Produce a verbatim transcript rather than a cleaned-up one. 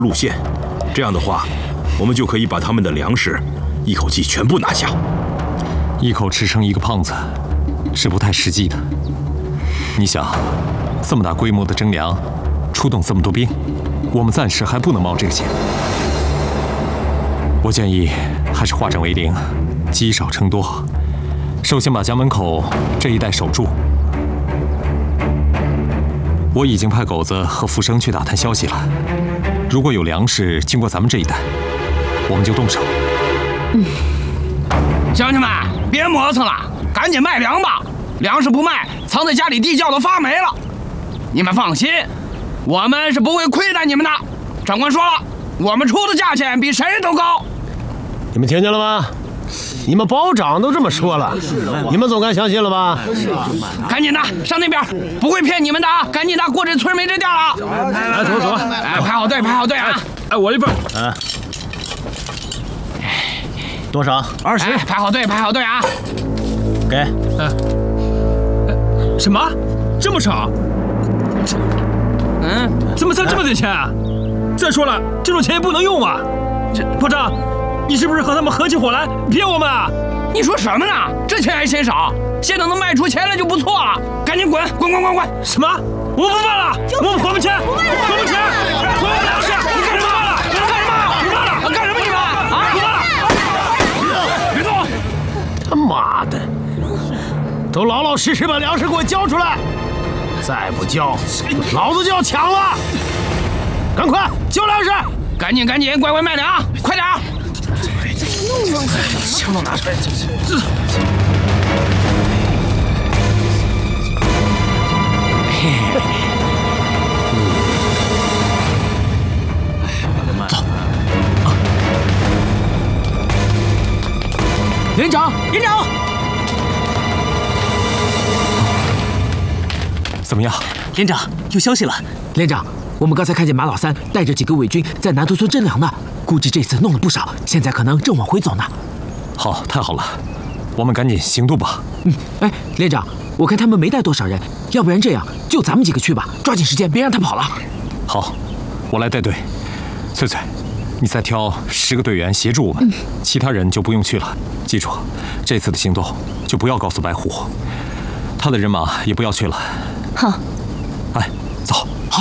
路线，这样的话，我们就可以把他们的粮食一口气全部拿下。 一口吃撑一个胖子，是不太实际的。你想，这么大规模的征粮，出动这么多兵，我们暂时还不能冒这个险。我建议还是化整为零，积少成多。首先把家门口这一带守住。我已经派狗子和福生去打探消息了。如果有粮食经过咱们这一带，我们就动手。 嗯，乡亲们，别磨蹭了，赶紧卖粮吧！粮食不卖，藏在家里地窖都发霉了。你们放心，我们是不会亏待你们的。长官说了，我们出的价钱比谁都高。 你们听见了吗？你们保长都这么说了，你们总该相信了吧？ 赶紧的，上那边，不会骗你们的啊！赶紧的，过这村没这店了。 来，走走， 哎，排好队，排好队啊！ 哎，我一份。哎，多少？ 二十。排好队，排好队啊！ 给。 哎，什么？这么少？ 嗯， 怎么才这么点钱啊？再说了，这种钱也不能用啊！这保长。你是不是和他们合起伙来骗我们啊？ 你说什么呢？这钱还嫌少？现在能卖出钱来就不错了。赶紧滚，滚滚滚滚！ 什么？我不卖了！我们还我钱！还我们钱！还我们粮食！你干什么？ 你干什么？ 不卖了！ 干什么你们？啊！ 别动！他妈的！都老老实实把粮食给我交出来！再不交，老子就要抢了！赶快交粮食！ 赶紧赶紧，乖乖卖粮，快点！ 枪都拿出来！这这。 走。连长，连长， 怎么样？ 连长，有消息了。连长，我们刚才看见马老三带着几个伪军在南头村征粮呢。估计这次弄了不少，现在可能正往回走呢。 好，太好了，我们赶紧行动吧。 嗯，哎，连长，我看他们没带多少人，要不然这样，就咱们几个去吧，抓紧时间，别让他跑了。 好，我来带队。翠翠，你再挑十个队员协助我们，嗯、其他人就不用去了。记住，这次的行动就不要告诉白虎，他的人马也不要去了。 好。 哎，走。